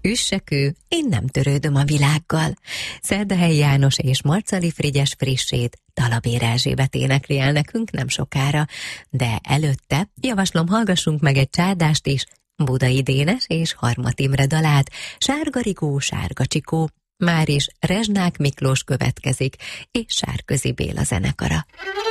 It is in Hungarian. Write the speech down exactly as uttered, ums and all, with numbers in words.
Üssekő, én nem törődöm a világgal. Szerdahelyi János és Marcali Frigyes frissét Talabér Erzsébet énekli el nekünk nem sokára, de előtte javaslom, hallgassunk meg egy csádást is, Budai Dénes és Harmat Imre dalát, Sárga Rigó, Sárga Csikó, már is Rezsnák Miklós következik, és Sárközi Béla zenekara.